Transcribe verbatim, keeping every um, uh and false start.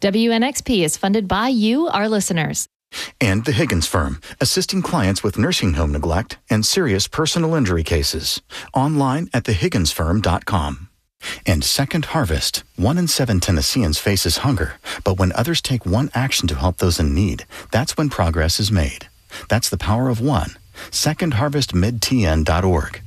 W N X P is funded by you, our listeners. And the Higgins Firm, assisting clients with nursing home neglect and serious personal injury cases. Online at the higgins firm dot com. And Second Harvest. One in seven Tennesseans faces hunger, but when others take one action to help those in need, that's when progress is made. That's the power of one. second harvest mid t n dot org.